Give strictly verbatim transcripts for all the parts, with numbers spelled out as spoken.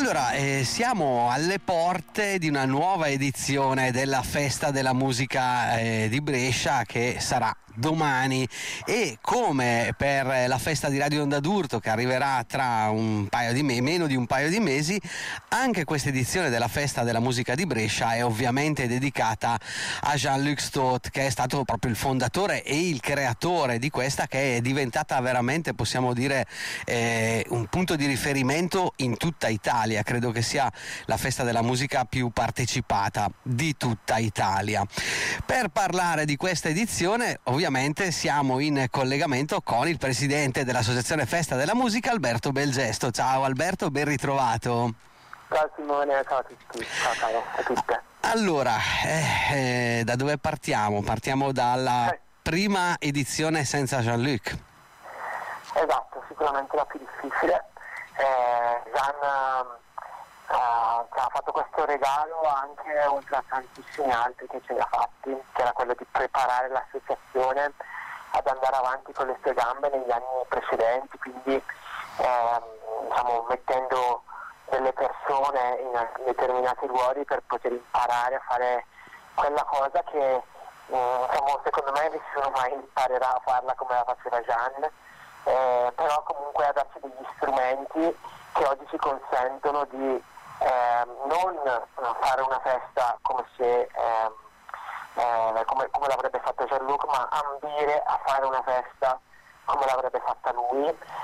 Allora, eh, siamo alle porte di una nuova edizione della Festa della Musica eh, di Brescia, che sarà domani, e come per la festa di Radio Onda d'Urto, che arriverà tra un paio di me- meno di un paio di mesi, anche questa edizione della Festa della Musica di Brescia è ovviamente dedicata a Jean-Luc Stott, che è stato proprio il fondatore e il creatore di questa, che è diventata veramente, possiamo dire, eh, un punto di riferimento in tutta Italia. Credo che sia la festa della musica più partecipata di tutta Italia. Per parlare di questa edizione, ovviamente siamo in collegamento con il presidente dell'Associazione Festa della Musica, Alberto Belgesto. Ciao Alberto, ben ritrovato. Ciao Simone, ciao a tutti, ciao, ciao a tutte. Allora, eh, eh, da dove partiamo? Partiamo dalla eh. prima edizione senza Jean-Luc. Esatto, sicuramente la più difficile. Eh, Jean uh, ci ha fatto questo regalo anche oltre a tantissimi altri che ce li ha fatti, che era quello di preparare l'associazione ad andare avanti con le sue gambe negli anni precedenti, quindi eh, diciamo, mettendo delle persone in determinati ruoli per poter imparare a fare quella cosa che eh, diciamo, secondo me nessuno mai imparerà a farla come la faceva Jean, eh, però comunque a darci degli strumenti che oggi ci consentono di eh, non fare una festa come se eh, eh, come, come l'avrebbe fatto Jean-Luc, ma ambire a fare una festa come l'avrebbe fatta lui,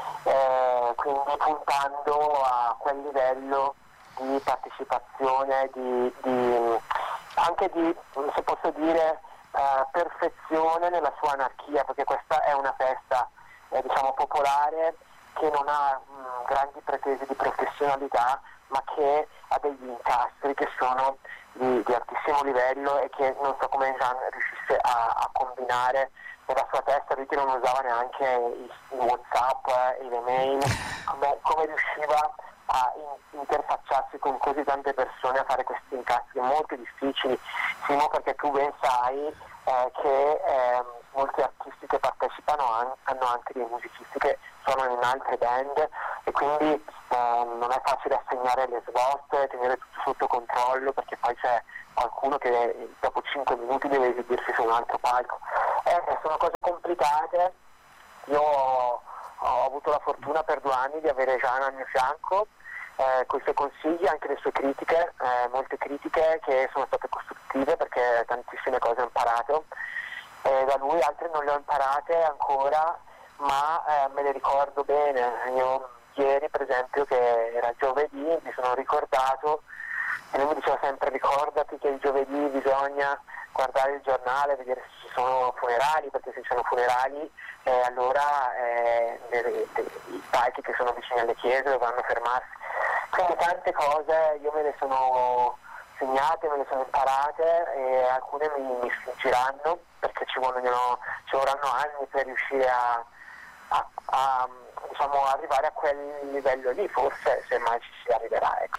eh, quindi puntando a quel livello di partecipazione, di, di anche di, se posso dire, eh, perfezione nella sua anarchia, perché questa è una festa eh, diciamo popolare che non ha mh, grandi pretese di professionalità, ma che ha degli incastri che sono di, di altissimo livello e che non so come Jean riuscisse a, a combinare nella sua testa. Lui che non usava neanche i, i WhatsApp e le mail, come, come riusciva a in, interfacciarsi con così tante persone, a fare questi incastri molto difficili, Simo, perché tu ben sai eh, che eh, molti artisti che partecipano han, hanno anche dei musicisti che sono in altre band, e quindi eh, non è facile assegnare le svolte, tenere tutto sotto controllo, perché poi c'è qualcuno che dopo cinque minuti deve esibirsi su un altro palco. Eh, sono cose complicate. Io ho, ho avuto la fortuna per due anni di avere Jean al mio fianco, eh, con i suoi consigli, anche le sue critiche, eh, molte critiche che sono state costruttive, perché tantissime cose ho imparato, eh, da lui altre non le ho imparate ancora, ma eh, me le ricordo bene. Io ieri, per esempio, che era giovedì, mi sono ricordato, e lui mi diceva sempre: ricordati che il giovedì bisogna guardare il giornale, vedere se ci sono funerali, perché se ci sono funerali eh, allora eh, le, le, i palchi che sono vicini alle chiese dovranno fermarsi. Quindi tante cose io me le sono segnate, me le sono imparate, e alcune mi, mi sfuggiranno, perché ci vogliono, ci vorranno anni per riuscire a, a, a diciamo, arrivare a quel livello lì, forse, se mai ci si arriverà, ecco.